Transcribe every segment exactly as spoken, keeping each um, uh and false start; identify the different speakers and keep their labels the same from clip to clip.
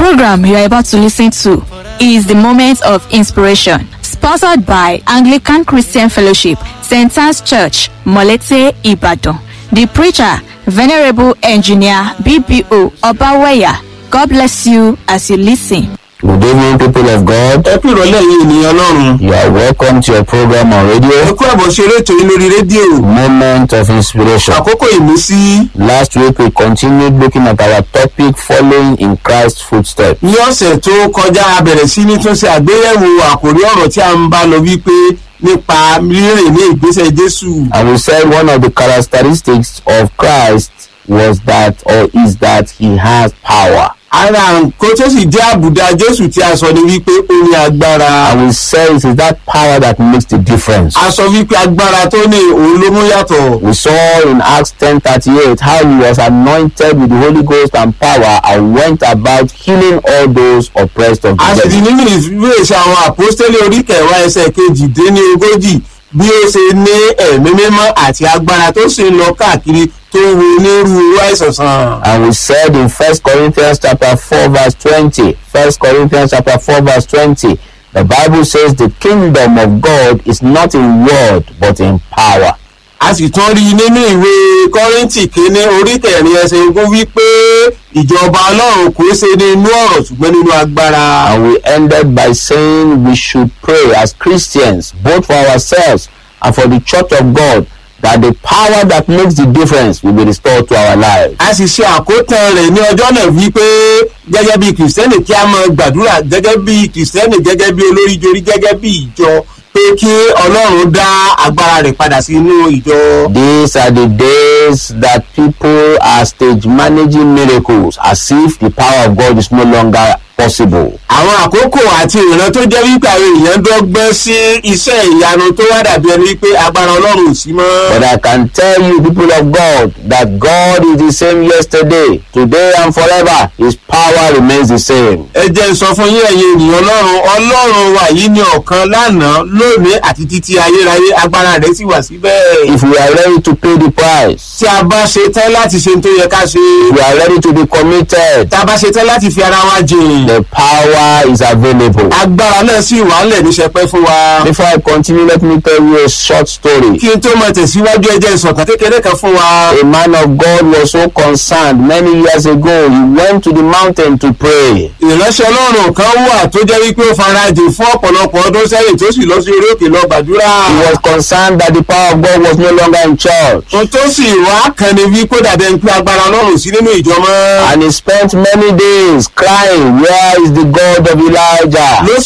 Speaker 1: program you are about to listen to is the Moment of Inspiration, sponsored by Anglican Christian Fellowship, Saint Anne's Church, Molete, Ibadan. The preacher, Venerable Engineer B B O Obaweya. God bless you as you listen.
Speaker 2: Good evening, people of God. You are welcome to your program on radio, Moment of Inspiration. Last week we continued looking at our topic, following in Christ's footsteps. And we said one of the characteristics of Christ was that, or is that, he has power. And we said it is that power that makes the difference. We saw in Acts ten thirty-eight how he was anointed with the Holy Ghost and power and went about healing all those oppressed of the devil. Bí ó ṣe ní ẹ̀mí mímọ́ àti agbára tó ṣe lọ káàkiri tó wo onírúurú àìsàn. And we said in First Corinthians chapter four verse twenty, First Corinthians chapter four verse twenty, the Bible says the kingdom of God is not in word but in power. A sì tún rí nínú ìwé Kọ́ríńtì kìíní orí kẹrin ẹsẹ̀ ogún wípé ìjọba Ọlọ́run kò ṣe nínú ọ̀rọ̀ ṣùgbọ́n nínú agbára. And we ended by saying we should pray as Christians, both for ourselves and for the church of God, that the power that makes the difference will be restored to our lives. A sì ṣe àkótán rẹ̀ ní ọjọ́ náà wípé gẹ́gẹ́ bí Kìrìsìtẹ́nì kí a máa gbàdúrà gẹ́gẹ́ bí Kìrìsìtẹ́nì gẹ́gẹ́ bí olórí jorí gẹ́gẹ́ bí ìjọ. These are the days that people are stage managing miracles as if the power of God is no longer possible. But I can tell you, people of God, that God is the same yesterday, today and forever. His power remains the same. If we are ready to pay the price, if we are ready to be committed, the power is available. Before I continue, let me tell you a short story. A man of God was so concerned many years ago. He went to the mountain to pray. He was concerned that the power of God was no longer in church. And he spent many days crying, "Where is the God of Elijah? Where is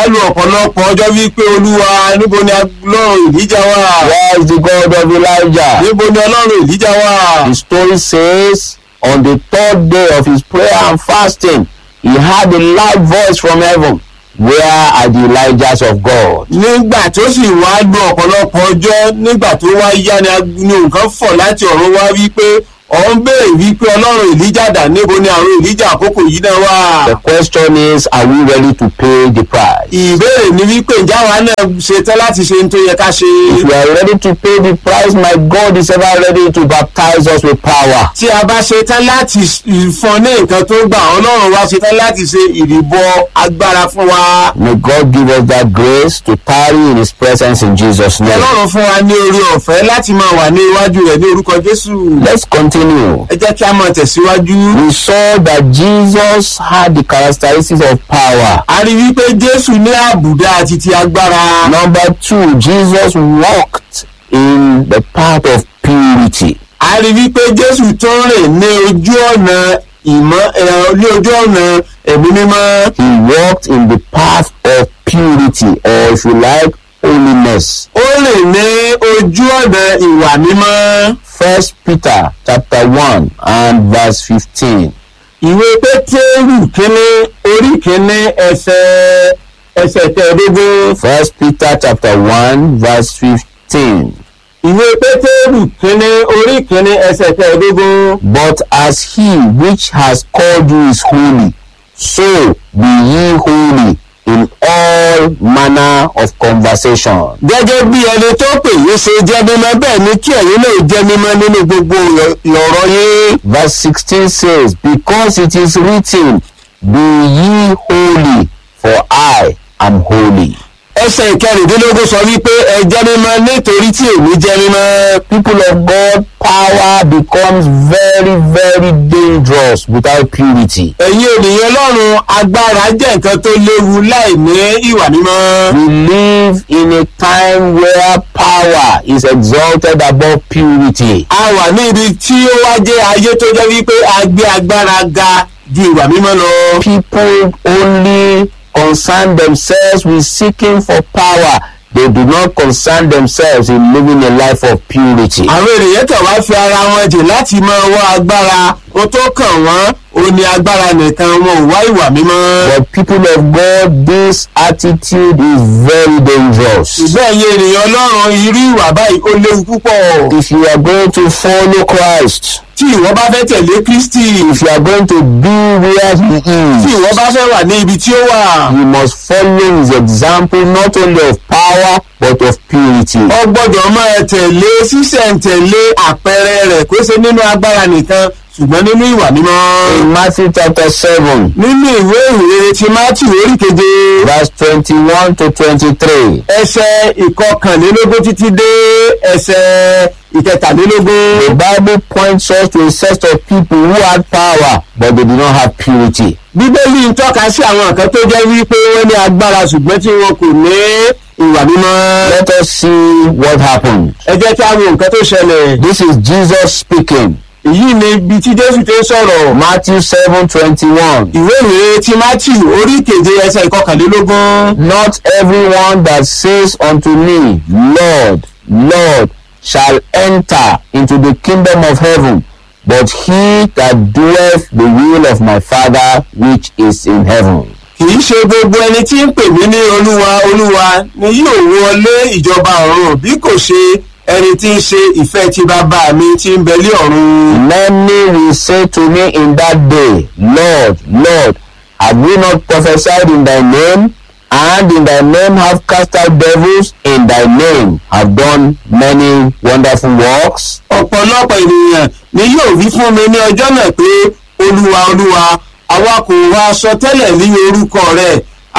Speaker 2: the God of Elijah?" The story says, on the third day of his prayer and fasting, he heard a loud voice from heaven. Where are the Elijahs of God? Nígbà tó sì wá gbọ́ ọ̀pọ̀lọpọ̀ ọjọ́, nígbà tó wá yá ni nǹkan fọ̀ láti ọ̀run wá wípé ọ̀n bèèrè wípé Ọlọ́run Èlíjà dà níbo ni àwọn Èlíjà àkókò yìí náà wà. The question is, are we ready to pay the price? Ìbéèrè ni wípé ǹjẹ́ àwa náà ṣetán láti ṣe ohun tó yẹ ká ṣe. If we are ready to pay the price, my God is ever ready to baptize us with power. Tí a bá ṣetán láti fún ní nǹkan tó gbà, Ọlọ́run wá ṣetán láti ṣe ìrìbọ agbára fún wa. May God give us that grace to tarry in His presence in Jesus' name. Ọlọ́run fún wa ní oore ọ̀fẹ́ láti máa wà ní iwájú rẹ̀ ní orúkọ Jésù. Let's continue. We saw that Jesus had the characteristics of power. Number two, Jesus walked in the path of purity. He walked in the path of purity, or if you like, holiness. First Peter chapter one and verse fifteen. Ìwé Pétérù kínní orí kínní ẹsẹ̀ ẹsẹ̀ kẹẹ̀ẹ́dógún. First Peter chapter one verse fifteen. Ìwé Pétérù kínní orí kínní ẹsẹ̀ kẹẹ̀ẹ́dógún. But as he which has called you is holy, so be ye holy in all manner of conversation. Gẹ́gẹ́ bí ẹni tó pè yín ṣe jẹ́ mímọ́, bẹ́ẹ̀ ni kí ẹ̀yin náà jẹ́ mímọ́ nínú gbogbo ọ̀rọ̀ yín. Verse sixteen says, because it is written, be ye holy, for I am holy.
Speaker 3: ẹsẹ̀ ìkẹrìndínlógún sọ wípé ẹ jẹ́ mímọ́ nítorí tí èmi jẹ́ mímọ́.
Speaker 2: People of God, power becomes very, very dangerous without purity.
Speaker 3: ẹ̀yin ènìyàn Ọlọ́run, agbára jẹ́ nǹkan tó léwu láì ní ìwà mímọ́.
Speaker 2: We live in a time where power is exalted above purity.
Speaker 3: a wà ní ibi tí ó wá jẹ́ ayé tó jẹ́ wípé a gbé agbára ga ju ìwà mímọ́ lọ.
Speaker 2: People only concern themselves with seeking for power. They do not concern themselves in living a life of purity.
Speaker 3: àwọn ènìyàn kan wá fi ara wọn jì láti máa wá agbára, ó tó kàn wọ́n ó ní agbára nìkan, wọn ò wá ìwà mímọ́.
Speaker 2: But people of God, this attitude is very dangerous.
Speaker 3: ṣùgbọ́n ẹ̀yin ènìyàn Ọlọ́run, irú ìwà báyìí ó léwu púpọ̀.
Speaker 2: If you are going to follow Christ,
Speaker 3: tí ìwọ bá fẹ́ tẹ̀lé Kristi,
Speaker 2: if you are going to be where he
Speaker 3: tí
Speaker 2: is,
Speaker 3: ìwọ bá fẹ́ wà ní ibi tí ó wà,
Speaker 2: you must follow his example not only of power but of purity.
Speaker 3: o gbọ́dọ̀ máa tẹ̀lé sísẹ̀ntẹ̀lé àpẹẹrẹ rẹ̀, kó ṣe nínú agbára nìkan ṣùgbọ́n nínú ìwà mímọ́.
Speaker 2: In Matthew chapter seven,
Speaker 3: nínú ìwé ìrere ti Mátíù orí keje,
Speaker 2: verse twenty-one to twenty-three,
Speaker 3: ẹsẹ̀ ìkọkànlélógún títí dé ẹsẹ̀ ìkẹtàlélógún.
Speaker 2: the Bible points us to a set of people who had power but they did not have purity.
Speaker 3: Bíbélì ń tọ́ka sí àwọn nǹkan tó jẹ́ wípé wọ́n ní agbára ṣùgbọ́n tí wọn kò ní ìwà mímọ́.
Speaker 2: Let us see what happened.
Speaker 3: ẹ jẹ́ kí a wo nǹkan tó ṣẹlẹ̀.
Speaker 2: This is Jesus speaking.
Speaker 3: èyí ni ibi tí Jésù ti ń sọ̀rọ̀.
Speaker 2: Matthew seven twenty-one.
Speaker 3: ìwé ìrere ti Mátíù orí keje ẹsẹ̀ ìkọkànlélógún.
Speaker 2: Not everyone that says unto me, Lord, Lord, shall enter into the kingdom of heaven, but he that doeth the will of my Father which is in heaven.
Speaker 3: kì í ṣe gbogbo ẹni tí ń pè mí ní Olúwa Olúwa ni yóò wọlé ìjọba ọ̀run, bí kò ṣe ẹni tí ń ṣe ìfẹ́ ti bàbá mi tí ń bẹ ní ọ̀run.
Speaker 2: Many will say to me in that day, Lord, Lord, have we not prophesied in thy name? And in thy name have cast out devils, in thy name have done many wonderful works.
Speaker 3: ọ̀pọ̀lọpọ̀ ènìyàn ni yóò wí fún mi ní ọjọ́ náà pé Olúwa Olúwa, àwa kò wá sọ tẹ́lẹ̀ ní orúkọ rẹ̀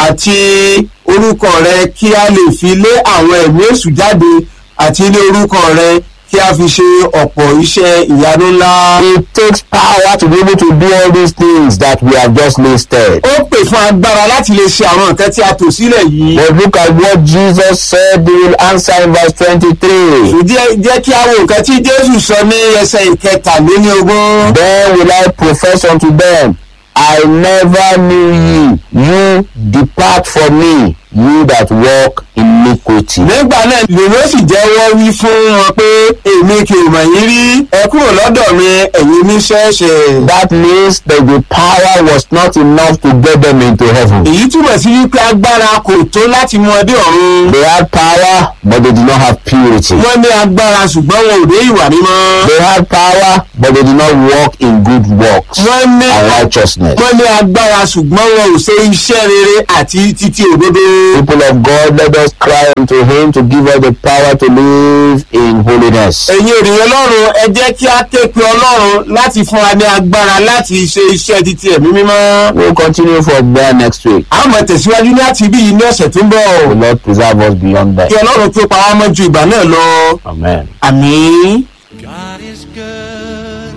Speaker 3: àti orúkọ rẹ̀ kí a lè fi lé àwọn ẹ̀mí èṣù jáde, àti ní orúkọ rẹ̀ kí a fi ṣe ọ̀pọ̀ iṣẹ́ ìyanu ńlá.
Speaker 2: It takes power to be able to do all these things that we have just listed.
Speaker 3: ó pè fún agbára láti lè ṣe àwọn nǹkan tí a tò sílẹ̀ yìí.
Speaker 2: But look at what Jesus said. He will answer in verse twenty-three.
Speaker 3: Jẹ́ jẹ́ kí a wo nǹkan tí Jésù sọ ní ẹsẹ̀ ìkẹtàlélógún.
Speaker 2: Then will I profess unto them, I never knew ye. You depart from me, you that walk iniquity.
Speaker 3: nígbà náà lèmi ó sì jẹ́wọ́ wí fún wọn pé èmi kì í mọ̀ yín rí, ẹ kúrò lọ́dọ̀ mi ẹ̀yin oníṣẹ̀ṣẹ̀.
Speaker 2: That means that the power was not enough to get them into heaven.
Speaker 3: èyí túmọ̀ sí wípé agbára kò tó láti mú ọdẹ ọ̀run.
Speaker 2: They had power, but they did not have purity.
Speaker 3: wọ́n ní agbára ṣùgbọ́n wọn ò dé ìwà mímọ́.
Speaker 2: They had power, but they did not walk in good works
Speaker 3: wọ́n ní
Speaker 2: and righteousness.
Speaker 3: wọ́n ní agbára ṣùgbọ́n wọn ò ṣe iṣẹ́ rere àti títí òdodo.
Speaker 2: People of God, let us cry unto him to give us the power to live in holiness.
Speaker 3: ẹ̀yin ènìyàn Ọlọ́run, ẹ jẹ́ kí a ké pe Ọlọ́run láti fún wa ní agbára láti ṣe iṣẹ́ títí ẹ̀mí mímọ́.
Speaker 2: We'll continue from there next week.
Speaker 3: a máa tẹ̀síwájú láti bí yìí ní ọ̀sẹ̀ tó ń bọ̀.
Speaker 2: The Lord preserve us beyond that.
Speaker 3: kí Ọlọ́run tó pa wá mọ́ ju ìgbà náà lọ.
Speaker 2: Amen.
Speaker 3: àmín.
Speaker 4: God is good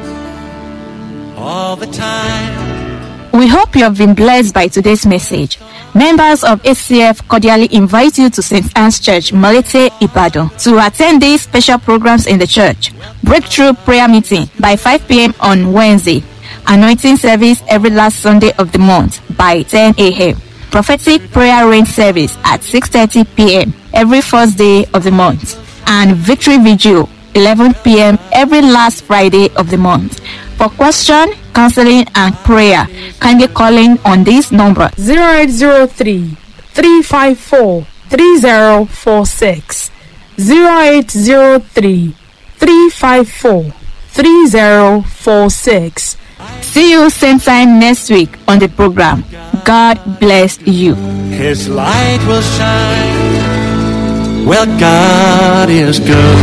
Speaker 4: all the time.
Speaker 1: We hope you have been blessed by today's message. Members of A C F cordially invite you to Saint Anne's Church, Molete, Ibadan, to attend these special programs in the church. Breakthrough prayer meeting by five p.m. on Wednesday. Anointing service every last Sunday of the month by ten a.m. Prophetic prayer rain service at six thirty p.m. every first day of the month. And victory vigil eleven p.m. every last Friday of the month. For question, counseling, and prayer, kindly call in on this number
Speaker 5: zero eight zero three, three five four, three zero four six. zero eight zero three, three five four, three zero four six.
Speaker 1: See you same time next week on the program. God bless you.
Speaker 4: His light will shine. Well, God is good.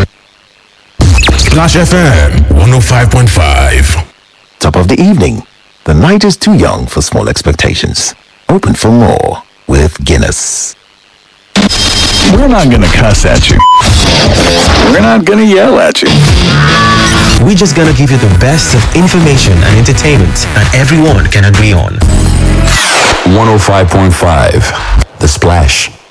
Speaker 6: Splash F M one oh five point five.
Speaker 7: Top of the evening.
Speaker 6: The night is too young for small expectations. Open for more with Guinness.
Speaker 7: We're not gonna cuss at you. We're not gonna yell at you.
Speaker 8: We're just gonna give you the best of information and entertainment that everyone can agree on.
Speaker 9: one oh five point five The Splash.